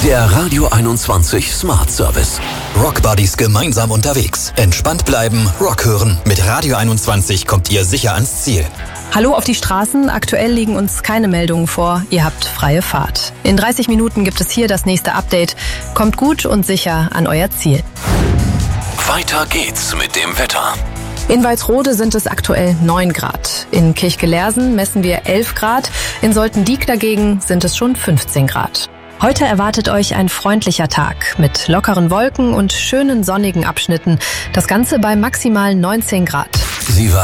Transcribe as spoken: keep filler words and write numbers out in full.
Der Radio einundzwanzig Smart Service. Rockbuddies gemeinsam unterwegs. Entspannt bleiben, Rock hören. Mit Radio einundzwanzig kommt ihr sicher ans Ziel. Hallo auf die Straßen. Aktuell liegen uns keine Meldungen vor. Ihr habt freie Fahrt. In dreißig Minuten gibt es hier das nächste Update. Kommt gut und sicher an euer Ziel. Weiter geht's mit dem Wetter. In Walsrode sind es aktuell neun Grad. In Kirchgelersen messen wir elf Grad. In Soltendiek dagegen sind es schon fünfzehn Grad. Heute erwartet euch ein freundlicher Tag mit lockeren Wolken und schönen sonnigen Abschnitten. Das Ganze bei maximal neunzehn Grad. Sie war